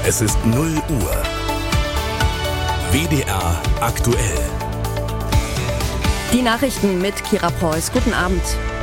Es ist 0 Uhr. WDR aktuell. Die Nachrichten mit Kira Preuß. Guten Abend.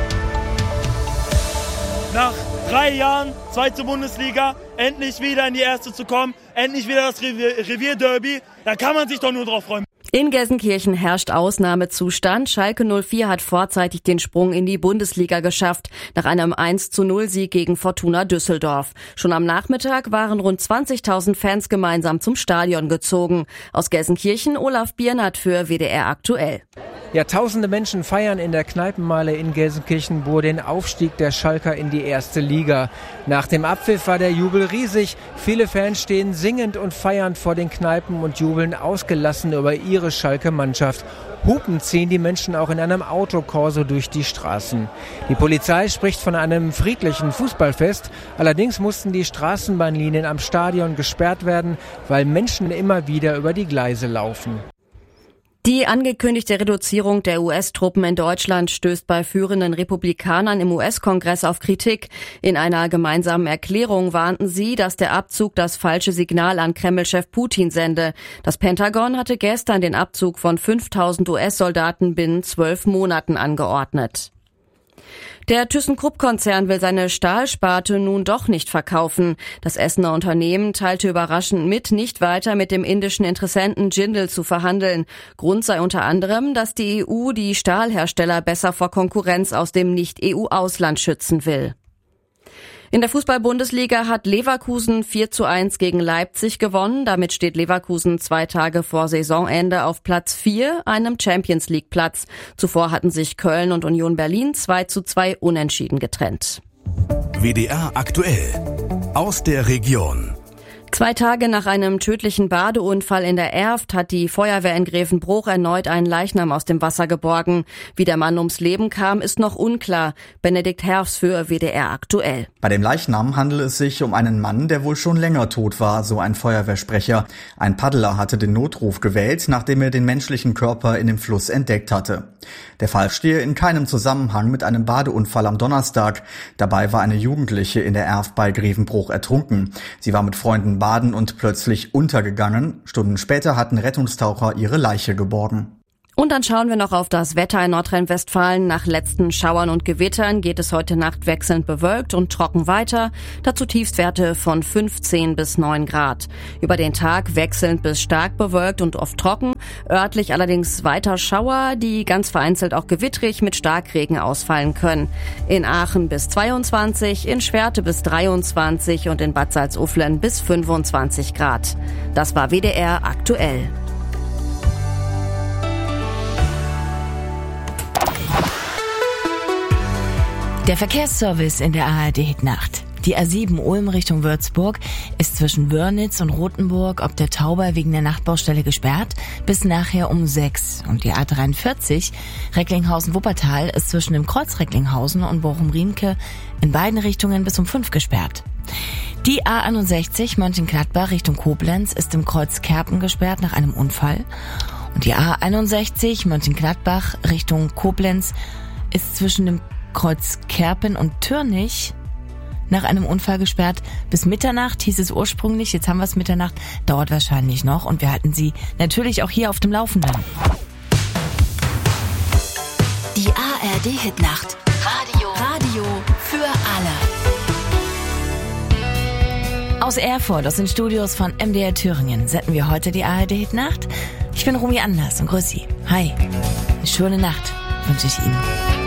Nach 3 Jahren, zweite Bundesliga, endlich wieder in die erste zu kommen, endlich wieder das Revierderby, da kann man sich doch nur drauf freuen. In Gelsenkirchen herrscht Ausnahmezustand. Schalke 04 hat vorzeitig den Sprung in die Bundesliga geschafft, nach einem 1:0-Sieg gegen Fortuna Düsseldorf. Schon am Nachmittag waren rund 20.000 Fans gemeinsam zum Stadion gezogen. Aus Gelsenkirchen Olaf Biernert für WDR aktuell. Ja, tausende Menschen feiern in der Kneipenmeile in Gelsenkirchen-Bur den Aufstieg der Schalker in die erste Liga. Nach dem Abpfiff war der Jubel riesig. Viele Fans stehen singend und feiernd vor den Kneipen und jubeln ausgelassen über ihre Schalke-Mannschaft. Hupend ziehen die Menschen auch in einem Autokorso durch die Straßen. Die Polizei spricht von einem friedlichen Fußballfest. Allerdings mussten die Straßenbahnlinien am Stadion gesperrt werden, weil Menschen immer wieder über die Gleise laufen. Die angekündigte Reduzierung der US-Truppen in Deutschland stößt bei führenden Republikanern im US-Kongress auf Kritik. In einer gemeinsamen Erklärung warnten sie, dass der Abzug das falsche Signal an Kreml-Chef Putin sende. Das Pentagon hatte gestern den Abzug von 5.000 US-Soldaten binnen 12 Monaten angeordnet. Der ThyssenKrupp-Konzern will seine Stahlsparte nun doch nicht verkaufen. Das Essener Unternehmen teilte überraschend mit, nicht weiter mit dem indischen Interessenten Jindal zu verhandeln. Grund sei unter anderem, dass die EU die Stahlhersteller besser vor Konkurrenz aus dem Nicht-EU-Ausland schützen will. In der Fußball-Bundesliga hat Leverkusen 4:1 gegen Leipzig gewonnen. Damit steht Leverkusen 2 Tage vor Saisonende auf Platz 4, einem Champions-League-Platz. Zuvor hatten sich Köln und Union Berlin 2:2 unentschieden getrennt. WDR aktuell. Aus der Region. 2 Tage nach einem tödlichen Badeunfall in der Erft hat die Feuerwehr in Grevenbroich erneut einen Leichnam aus dem Wasser geborgen. Wie der Mann ums Leben kam, ist noch unklar. Benedikt Herfs für WDR aktuell. Bei dem Leichnam handelt es sich um einen Mann, der wohl schon länger tot war, so ein Feuerwehrsprecher. Ein Paddler hatte den Notruf gewählt, nachdem er den menschlichen Körper in dem Fluss entdeckt hatte. Der Fall stehe in keinem Zusammenhang mit einem Badeunfall am Donnerstag. Dabei war eine Jugendliche in der Erft bei Grevenbroich ertrunken. Sie war mit Freunden baden und plötzlich untergegangen. Stunden später hatten Rettungstaucher ihre Leiche geborgen. Und dann schauen wir noch auf das Wetter in Nordrhein-Westfalen. Nach letzten Schauern und Gewittern geht es heute Nacht wechselnd bewölkt und trocken weiter. Dazu Tiefstwerte von 15 bis 9 Grad. Über den Tag wechselnd bis stark bewölkt und oft trocken. Örtlich allerdings weiter Schauer, die ganz vereinzelt auch gewittrig mit Starkregen ausfallen können. In Aachen bis 22, in Schwerte bis 23 und in Bad Salzuflen bis 25 Grad. Das war WDR aktuell. Der Verkehrsservice in der ARD-Hitnacht. Die A7 Ulm Richtung Würzburg ist zwischen Wörnitz und Rothenburg ob der Tauber wegen der Nachtbaustelle gesperrt bis nachher um 6. Und die A43 Recklinghausen-Wuppertal ist zwischen dem Kreuz Recklinghausen und Bochum-Riemke in beiden Richtungen bis um 5 gesperrt. Die A61 Mönchengladbach Richtung Koblenz ist im Kreuz Kerpen gesperrt nach einem Unfall. Und die A61 Mönchengladbach Richtung Koblenz ist zwischen dem Kreuz Kerpen und Türnich nach einem Unfall gesperrt. Bis Mitternacht hieß es ursprünglich, jetzt haben wir es Mitternacht, dauert wahrscheinlich noch und wir halten Sie natürlich auch hier auf dem Laufenden. Die ARD-Hitnacht. Radio für alle. Aus Erfurt, aus den Studios von MDR Thüringen, senden wir heute die ARD-Hitnacht. Ich bin Romy Anders und grüß Sie. Hi, eine schöne Nacht wünsche ich Ihnen.